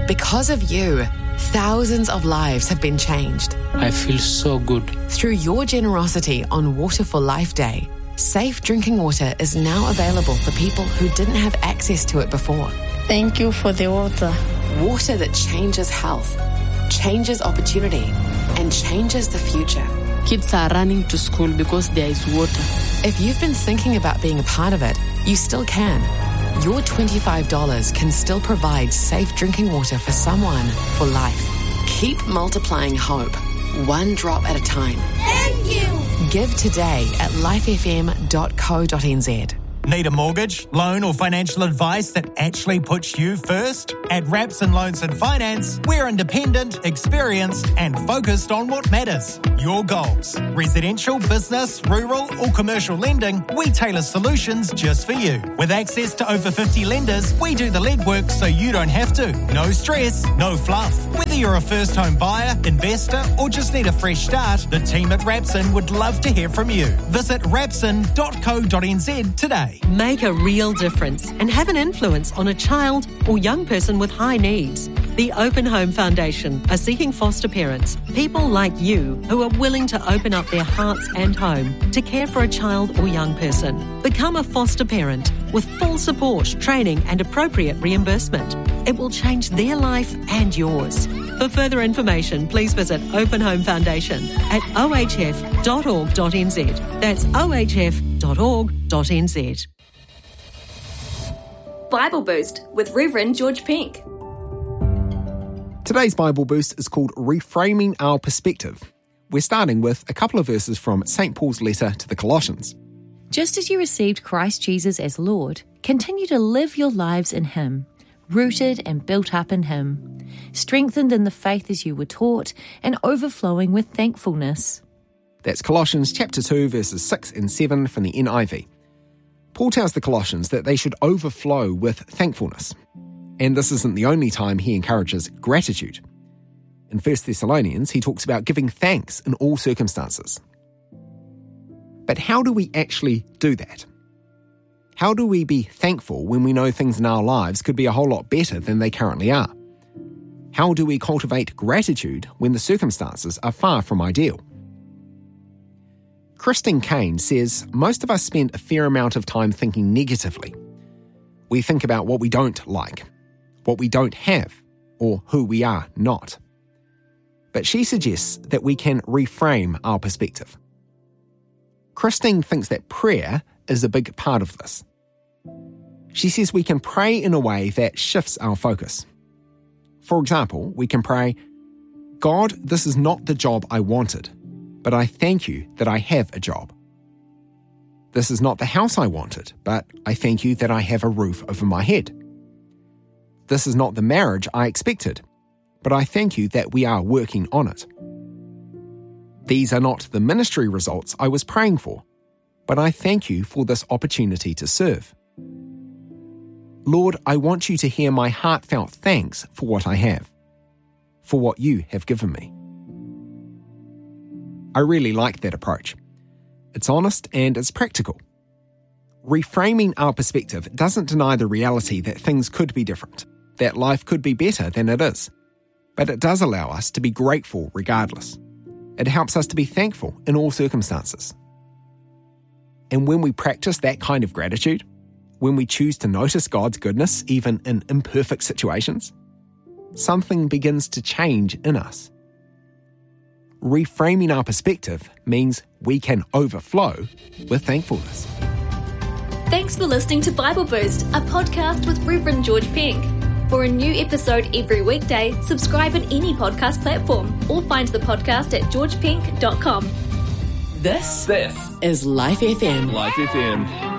Because of you, thousands of lives have been changed. I feel so good. Through your generosity on Water for Life Day, safe drinking water is now available for people who didn't have access to it before. Thank you for the water. Water that changes health, changes opportunity, and changes the future. Kids are running to school because there is water. If you've been thinking about being a part of it, you still can. Your $25 can still provide safe drinking water for someone for life. Keep multiplying hope, one drop at a time. Thank you! Give today at lifefm.co.nz. Need a mortgage, loan or financial advice that actually puts you first? At Rapson Loans and Finance, we're independent, experienced and focused on what matters. Your goals. Residential, business, rural or commercial lending, we tailor solutions just for you. With access to over 50 lenders, we do the legwork so you don't have to. No stress, no fluff. Whether you're a first home buyer, investor or just need a fresh start, the team at Rapson would love to hear from you. Visit rapson.co.nz today. Make a real difference and have an influence on a child or young person with high needs. The Open Home Foundation are seeking foster parents, people like you who are willing to open up their hearts and home to care for a child or young person. Become a foster parent with full support, training and appropriate reimbursement. It will change their life and yours. For further information, please visit Open Home Foundation at ohf.org.nz. That's ohf.org.nz. Bible Boost with Reverend George Pink. Today's Bible Boost is called Reframing Our Perspective. We're starting with a couple of verses from St. Paul's letter to the Colossians. Just as you received Christ Jesus as Lord, continue to live your lives in Him, rooted and built up in Him, strengthened in the faith as you were taught, and overflowing with thankfulness. That's Colossians chapter 2, verses 6 and 7 from the NIV. Paul tells the Colossians that they should overflow with thankfulness. And this isn't the only time he encourages gratitude. In 1 Thessalonians, he talks about giving thanks in all circumstances. But how do we actually do that? How do we be thankful when we know things in our lives could be a whole lot better than they currently are? How do we cultivate gratitude when the circumstances are far from ideal? Christine Kane says most of us spend a fair amount of time thinking negatively. We think about what we don't like, what we don't have, or who we are not. But she suggests that we can reframe our perspective. Christine thinks that prayer is a big part of this. She says we can pray in a way that shifts our focus. For example, we can pray, God, this is not the job I wanted, but I thank you that I have a job. This is not the house I wanted, but I thank you that I have a roof over my head. This is not the marriage I expected, but I thank you that we are working on it. These are not the ministry results I was praying for, but I thank you for this opportunity to serve. Lord, I want you to hear my heartfelt thanks for what I have, for what you have given me. I really like that approach. It's honest and it's practical. Reframing our perspective doesn't deny the reality that things could be different, that life could be better than it is, but it does allow us to be grateful regardless. It helps us to be thankful in all circumstances. And when we practice that kind of gratitude, when we choose to notice God's goodness even in imperfect situations, something begins to change in us. Reframing our perspective means we can overflow with thankfulness. Thanks for listening to Bible Boost, a podcast with Reverend George Pink. For a new episode every weekday, subscribe on any podcast platform or find the podcast at georgepink.com. This is Life FM. Life FM.